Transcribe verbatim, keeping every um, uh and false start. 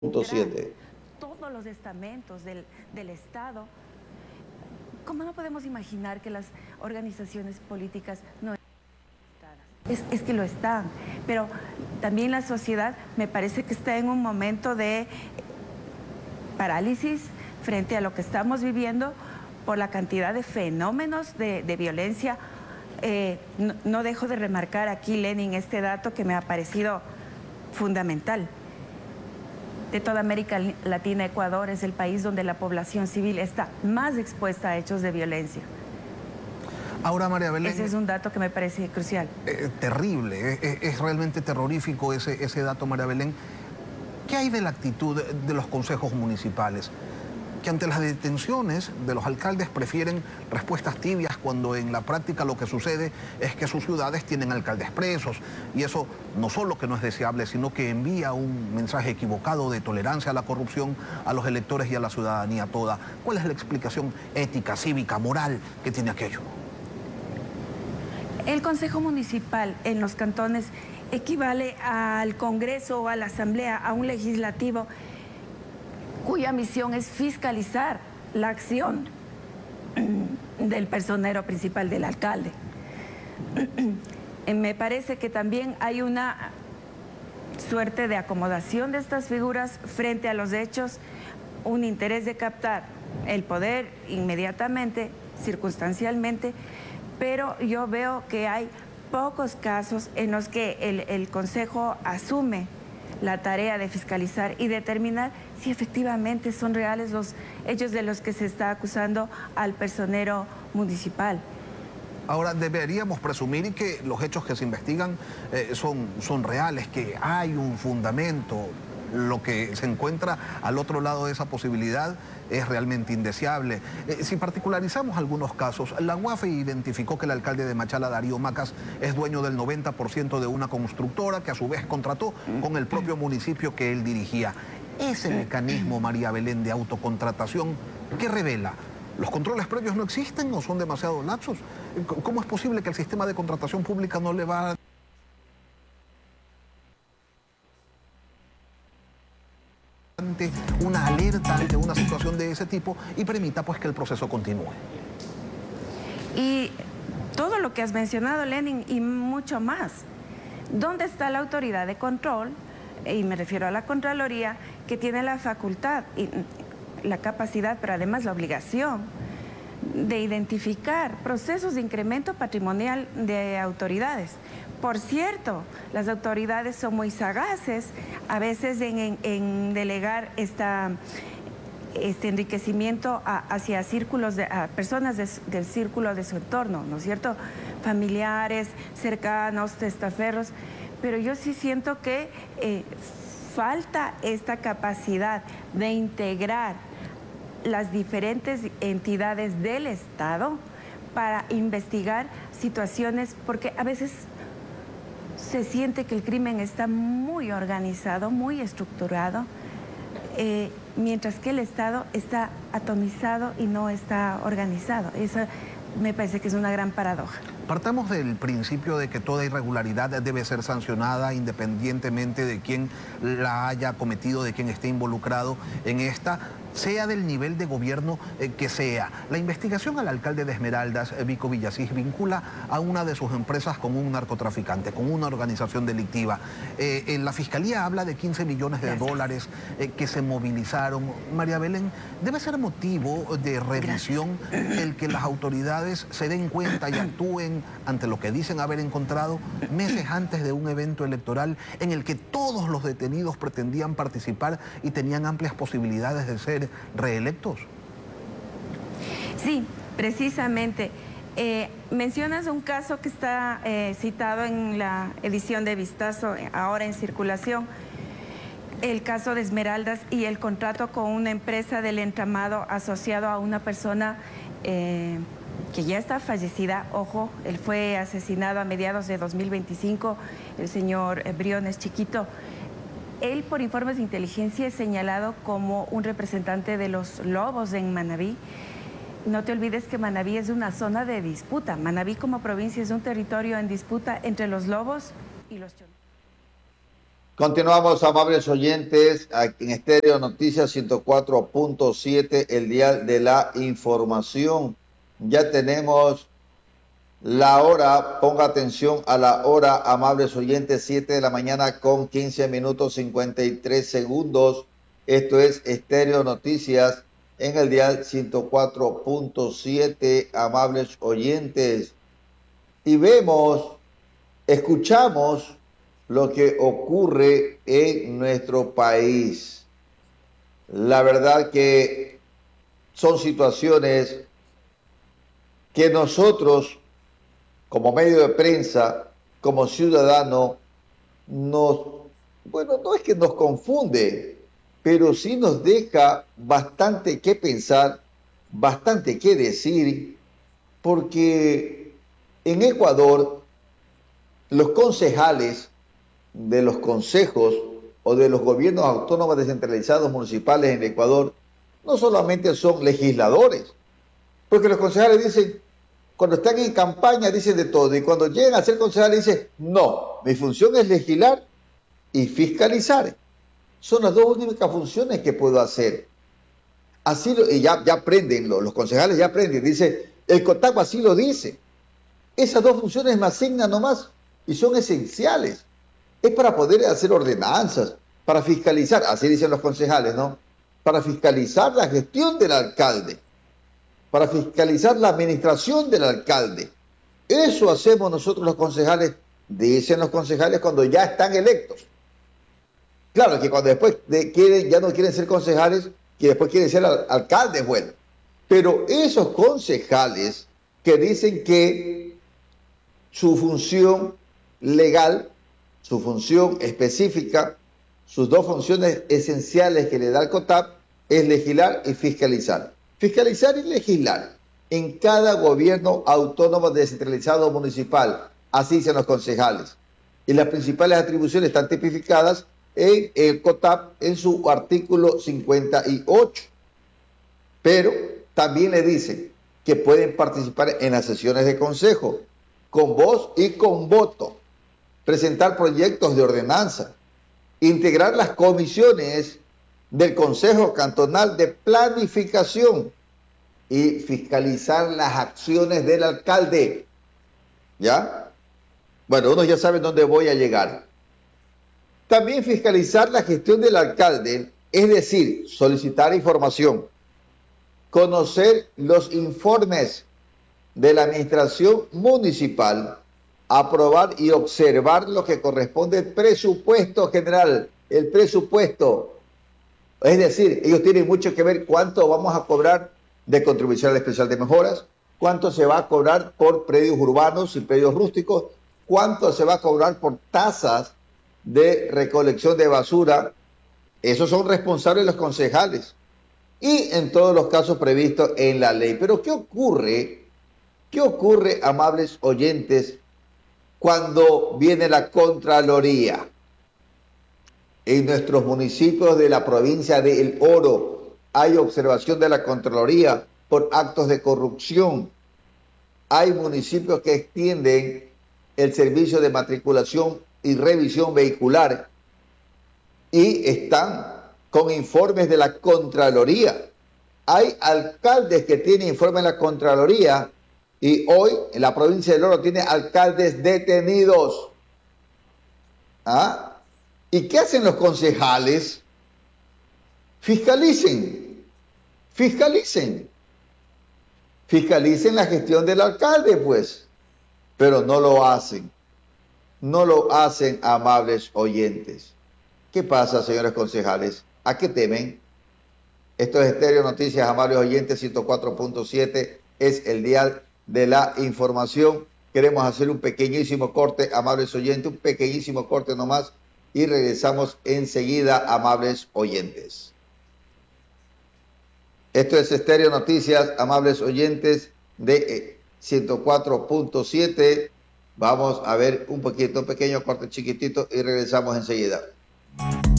punto siete. Todos los estamentos del, del Estado. ¿Cómo no podemos imaginar que las organizaciones políticas no es, es que lo están? Pero también la sociedad me parece que está en un momento de parálisis frente a lo que estamos viviendo por la cantidad de fenómenos de, de violencia. Eh, no, no dejo de remarcar aquí, Lenin, este dato que me ha parecido fundamental. De toda América Latina, Ecuador es el país donde la población civil está más expuesta a hechos de violencia. Ahora, María Belén... Ese es un dato que me parece crucial. Eh, terrible, eh, es realmente terrorífico ese, ese dato, María Belén. ¿Qué hay de la actitud de los consejos municipales? Que ante las detenciones de los alcaldes prefieren respuestas tibias cuando en la práctica lo que sucede es que sus ciudades tienen alcaldes presos y eso no solo que no es deseable, sino que envía un mensaje equivocado de tolerancia a la corrupción a los electores y a la ciudadanía toda. ¿Cuál es la explicación ética, cívica, moral que tiene aquello? El Consejo Municipal en los cantones equivale al Congreso o a la Asamblea, a un legislativo cuya misión es fiscalizar la acción del personero principal, del alcalde. Me parece que también hay una suerte de acomodación de estas figuras frente a los hechos, un interés de captar el poder inmediatamente, circunstancialmente, pero yo veo que hay pocos casos en los que el, el Consejo asume la tarea de fiscalizar y determinar si efectivamente son reales los hechos de los que se está acusando al personero municipal. Ahora, deberíamos presumir que los hechos que se investigan eh, son, son reales, que hay un fundamento. Lo que se encuentra al otro lado de esa posibilidad es realmente indeseable. Eh, si particularizamos algunos casos, la U A F identificó que el alcalde de Machala, Darío Macas, es dueño del noventa por ciento de una constructora que a su vez contrató con el propio municipio que él dirigía. Ese mecanismo, María Belén, de autocontratación, ¿qué revela? ¿Los controles previos no existen o son demasiado laxos? ¿Cómo es posible que el sistema de contratación pública no le va a... una alerta ante una situación de ese tipo y permita pues que el proceso continúe? Y todo lo que has mencionado, Lenin, y mucho más. ¿Dónde está la autoridad de control? Y me refiero a la Contraloría, que tiene la facultad y la capacidad, pero además la obligación de identificar procesos de incremento patrimonial de autoridades. Por cierto, las autoridades son muy sagaces, a veces en, en, en delegar esta, este enriquecimiento a, hacia círculos de, a personas de, del círculo de su entorno, ¿no es cierto? Familiares, cercanos, testaferros, pero yo sí siento que eh, falta esta capacidad de integrar las diferentes entidades del Estado para investigar situaciones, porque a veces se siente que el crimen está muy organizado, muy estructurado, eh, mientras que el Estado está atomizado y no está organizado. Eso me parece que es una gran paradoja. Partamos del principio de que toda irregularidad debe ser sancionada independientemente de quién la haya cometido, de quién esté involucrado en esta, sea del nivel de gobierno eh, que sea. La investigación al alcalde de Esmeraldas, eh, Vico Villasís, vincula a una de sus empresas con un narcotraficante, con una organización delictiva. Eh, en la Fiscalía habla de quince millones de dólares eh, que se movilizaron. María Belén, ¿debe ser motivo de revisión el que las autoridades se den cuenta y actúen ante lo que dicen haber encontrado meses antes de un evento electoral en el que todos los detenidos pretendían participar y tenían amplias posibilidades de ser reelectos? Sí, precisamente. Eh, mencionas un caso que está eh, citado en la edición de Vistazo, ahora en circulación, el caso de Esmeraldas y el contrato con una empresa del entramado asociado a una persona eh, que ya está fallecida. Ojo, él fue asesinado a mediados de dos mil veinticinco, el señor Briones Chiquito. Él, por informes de inteligencia, es señalado como un representante de los lobos en Manabí. No te olvides que Manabí es una zona de disputa. Manabí como provincia es un territorio en disputa entre los lobos y los cholos. Continuamos, amables oyentes, aquí en Estéreo Noticias ciento cuatro punto siete, el dial de la información. Ya tenemos la hora, ponga atención a la hora, amables oyentes, siete de la mañana con quince minutos cincuenta y tres segundos. Esto es Estéreo Noticias en el dial ciento cuatro punto siete, amables oyentes. Y vemos, escuchamos lo que ocurre en nuestro país. La verdad que son situaciones que nosotros, como medio de prensa, como ciudadano, nos, bueno, no es que nos confunde, pero sí nos deja bastante que pensar, bastante que decir, porque en Ecuador los concejales de los consejos o de los gobiernos autónomos descentralizados municipales en Ecuador no solamente son legisladores, porque los concejales dicen, cuando están en campaña dicen de todo, y cuando llegan a ser concejales dicen, no, mi función es legislar y fiscalizar. Son las dos únicas funciones que puedo hacer. Así lo, y ya, ya aprenden, los, los concejales ya aprenden, dice, el COTAP así lo dice. Esas dos funciones me asignan nomás y son esenciales. Es para poder hacer ordenanzas, para fiscalizar, así dicen los concejales, ¿no? Para fiscalizar la gestión del alcalde, para fiscalizar la administración del alcalde. Eso hacemos nosotros los concejales, dicen los concejales cuando ya están electos. Claro que cuando después de, quieren, ya no quieren ser concejales, que después quieren ser al, alcaldes, bueno. Pero esos concejales que dicen que su función legal, su función específica, sus dos funciones esenciales que le da el COTAP es legislar y fiscalizar. Fiscalizar y legislar en cada gobierno autónomo descentralizado municipal, así dicen los concejales. Y las principales atribuciones están tipificadas en el COTAP en su artículo cincuenta y ocho. Pero también le dicen que pueden participar en las sesiones de consejo, con voz y con voto, presentar proyectos de ordenanza, integrar las comisiones del Consejo Cantonal de Planificación y fiscalizar las acciones del alcalde. ¿Ya? Bueno, uno ya sabe dónde voy a llegar. También fiscalizar la gestión del alcalde, es decir, solicitar información, conocer los informes de la administración municipal, aprobar y observar lo que corresponde al presupuesto general, el presupuesto. Es decir, ellos tienen mucho que ver cuánto vamos a cobrar de contribución especial de mejoras, cuánto se va a cobrar por predios urbanos y predios rústicos, cuánto se va a cobrar por tasas de recolección de basura. Esos son responsables los concejales y en todos los casos previstos en la ley. Pero ¿qué ocurre? ¿Qué ocurre, amables oyentes, cuando viene la Contraloría? En nuestros municipios de la provincia de El Oro hay observación de la Contraloría por actos de corrupción. Hay municipios que extienden el servicio de matriculación y revisión vehicular y están con informes de la Contraloría. Hay alcaldes que tienen informes de la Contraloría y hoy en la provincia del Oro tiene alcaldes detenidos. ¿Ah? ¿Y qué hacen los concejales? Fiscalicen, fiscalicen, fiscalicen la gestión del alcalde, pues, pero no lo hacen, no lo hacen, amables oyentes. ¿Qué pasa, señores concejales? ¿A qué temen? Esto es Estéreo Noticias, amables oyentes, ciento cuatro punto siete, es el dial de la información. Queremos hacer un pequeñísimo corte, amables oyentes, un pequeñísimo corte nomás, y regresamos enseguida, amables oyentes. Esto es Estéreo Noticias, amables oyentes de ciento cuatro punto siete. Vamos a ver un poquito, un pequeño corte chiquitito y regresamos enseguida.